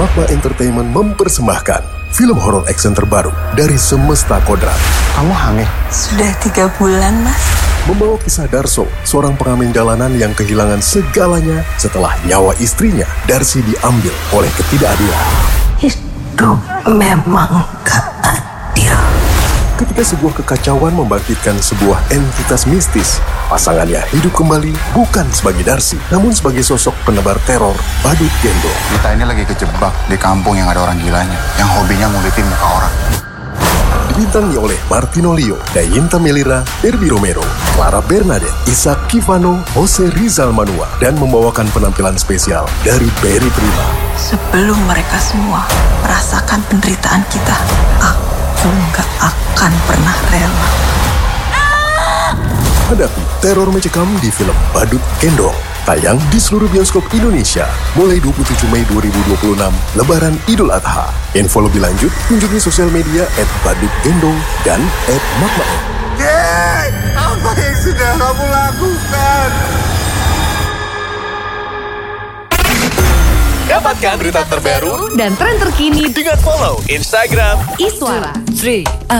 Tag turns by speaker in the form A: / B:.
A: Magma Entertainment mempersembahkan film horor action terbaru dari Semesta Kodrat.
B: Kamu hamil?
C: Sudah 3 bulan, Mas.
A: Membawa kisah Darso, seorang pengamen jalanan yang kehilangan segalanya setelah nyawa istrinya, Darsi, diambil oleh ketidakadilan.
C: Hidup memang gak adil.
A: Ketika sebuah kekacauan membangkitkan sebuah entitas mistis, pasangannya hidup kembali bukan sebagai Darsi, namun sebagai sosok penebar teror Badut Gendong.
B: Kita ini lagi kejebak di kampung yang ada orang gilanya, yang hobinya ngulitin muka orang.
A: Dibintangi oleh Martino Leo, Dayinta Melira, Derby Romero, Clara Bernadette, Ishak Kivano, Jose Rizal Manua, dan membawakan penampilan spesial dari Berry Prima.
C: Sebelum mereka semua merasakan penderitaan kita, aku gak akan pernah rela.
A: Hadapi teror mencekam di film Badut Gendong. Tayang di seluruh bioskop Indonesia mulai 27 Mei 2026, Lebaran Idul Adha. Info lebih lanjut kunjungi sosial media @badutgendong dan @magma.
B: Geng, apa yang sudah kamu lakukan?
D: Dapatkan berita terbaru
E: dan tren terkini
D: dengan follow Instagram
E: Iswara.
F: 3